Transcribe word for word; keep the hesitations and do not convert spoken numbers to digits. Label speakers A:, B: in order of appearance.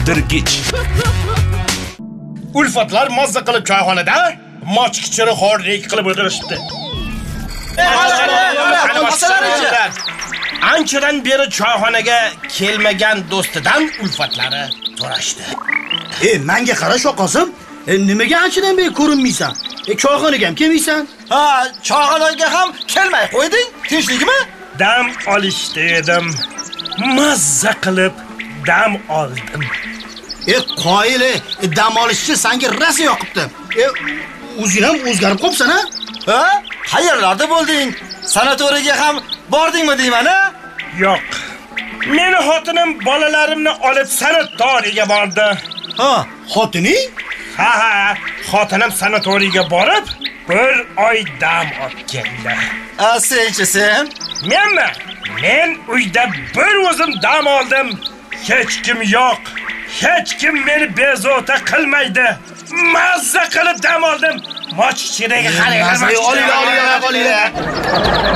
A: Kuldirgich.
B: Ulfatlar mazza qilib choyxonada mochkichini xorlik qilib o'tirishdi. Anchadan beri choyxonaga kelmagan do'stidan ulfatlari so'rashdi.
C: E, menga qara Shoqosim, e, nimaga anchadan beri ko'rinmaysan? E, choyxonaga ham kelmaysan?
D: Ha, choyxonaga ham kelmay qo'yding. Tinchlikmi?
B: Dam olishdi edim. Mazza qilib dam oldim.
C: E, qoyili, e, dam olishchi senga rosa yoqibdi. E, o'zing ham o'zgarib qopsan, ha?
D: Ha? Qayerlarda bo'lding? Sanatoriyaga ham bordingmi deyman, ha?
B: Yo'q. Meni xotinim bolalarimni olib sanatoriyaga bordi.
C: Ha, xotining?
B: Ha ha, xotinim sanatoriyaga borib, bir oy dam olib keldi.
D: A, senchi sen?
B: Menmi? Men uyda bir o'zim dam oldim. Hech kim yo'q. Hech kim meni bezovta qilmaydi. Mazza qilib dam oldim. Mochkichidagi xaridor.
C: Olinglar, olinglar, olinglar.